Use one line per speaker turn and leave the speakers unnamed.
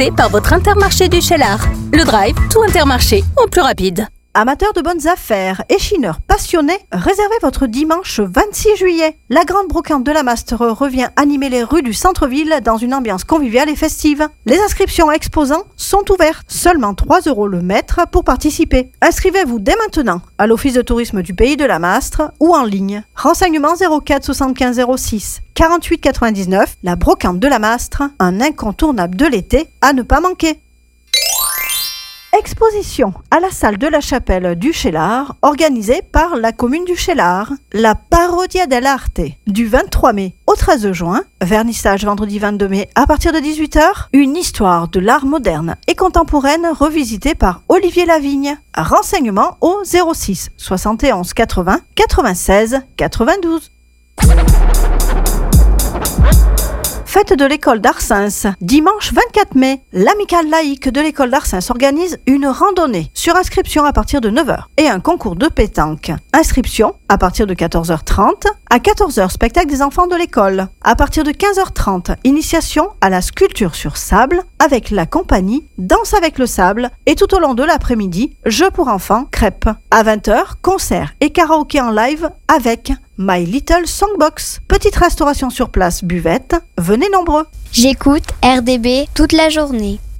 passez par votre Intermarché du Cheylard. Le drive, tout Intermarché, en plus rapide.
Amateurs de bonnes affaires et chineurs passionnés, réservez votre dimanche 26 juillet. La grande brocante de la Mastre revient animer les rues du centre-ville dans une ambiance conviviale et festive. Les inscriptions à exposants sont ouvertes. Seulement 3 € le mètre pour participer. Inscrivez-vous dès maintenant à l'Office de tourisme du Pays de la Mastre ou en ligne. Renseignements 04 75 06 48 99. La brocante de la Mastre, un incontournable de l'été à ne pas manquer. Exposition à la salle de la chapelle du Cheylard, organisée par la commune du Cheylard. La Parodia dell'arte, du 23 mai au 13 juin. Vernissage vendredi 22 mai à partir de 18h. Une histoire de l'art moderne et contemporaine revisitée par Olivier Lavigne. Renseignements au 06 71 80 96 92. Fête de l'école d'Arsens. Dimanche 24 mai, l'amicale laïque de l'école d'Arsens organise une randonnée sur inscription à partir de 9h et un concours de pétanque. Inscription à partir de 14h30. À 14h, spectacle des enfants de l'école. À partir de 15h30, initiation à la sculpture sur sable avec la compagnie Danse avec le sable et tout au long de l'après-midi, jeux pour enfants, crêpes. À 20h, concert et karaoké en live avec My Little Songbox. Petite restauration sur place, buvette. Venez nombreux.
J'écoute RDB toute la journée.